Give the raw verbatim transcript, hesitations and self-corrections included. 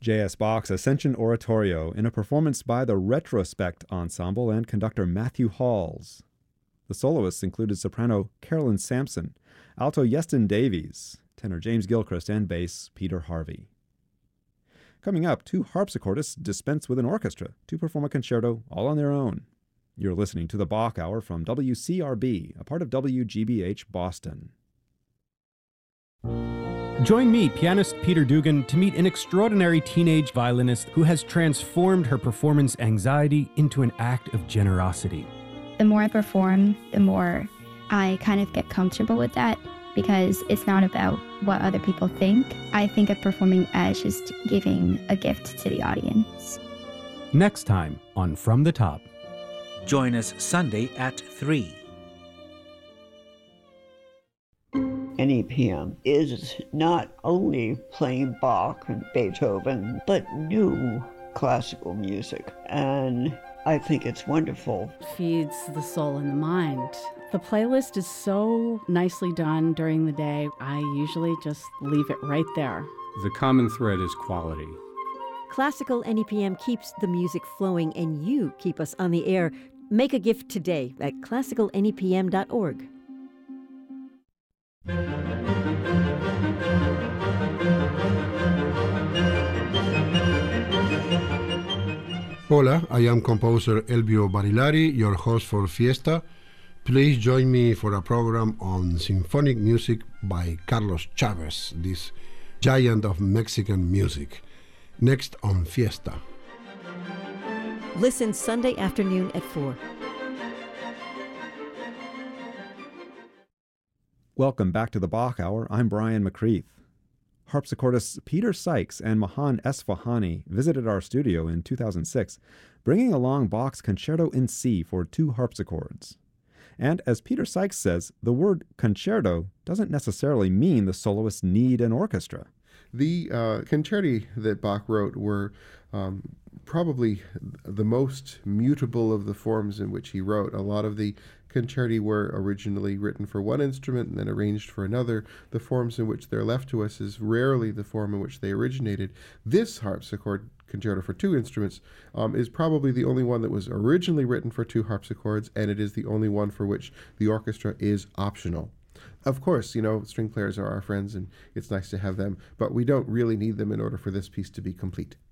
J S. Bach's Ascension Oratorio in a performance by the Retrospect Ensemble and conductor Matthew Halls. The soloists included soprano Carolyn Sampson, alto Yeston Davies, tenor James Gilchrist, and bass Peter Harvey. Coming up, two harpsichordists dispense with an orchestra to perform a concerto all on their own. You're listening to the Bach Hour from W C R B, a part of W G B H Boston. Join me, pianist Peter Dugan, to meet an extraordinary teenage violinist who has transformed her performance anxiety into an act of generosity. The more I perform, the more I kind of get comfortable with that, because it's not about what other people think. I think of performing as just giving a gift to the audience. Next time on From the Top. Join us Sunday at three. N E P M is not only playing Bach and Beethoven, but new classical music. And I think it's wonderful. Feeds the soul and the mind. The playlist is so nicely done during the day. I usually just leave it right there. The common thread is quality. Classical N E P M keeps the music flowing, and you keep us on the air. Make a gift today at classical N E P M dot org. Hola, I am composer Elvio Barilari, your host for Fiesta. Please join me for a program on symphonic music by Carlos Chavez, this giant of Mexican music. Next on Fiesta. Listen Sunday afternoon at four. Welcome back to the Bach Hour. I'm Brian McCreath. Harpsichordists Peter Sykes and Mahan Esfahani visited our studio in two thousand six, bringing along Bach's Concerto in C for two harpsichords. And as Peter Sykes says, the word concerto doesn't necessarily mean the soloists need an orchestra. The uh, concerti that Bach wrote were um, probably the most mutable of the forms in which he wrote. A lot of the concerti were originally written for one instrument and then arranged for another. The forms in which they're left to us is rarely the form in which they originated. This harpsichord concerto for two instruments um, is probably the only one that was originally written for two harpsichords, and it is the only one for which the orchestra is optional. Of course, you know, string players are our friends, and it's nice to have them, but we don't really need them in order for this piece to be complete.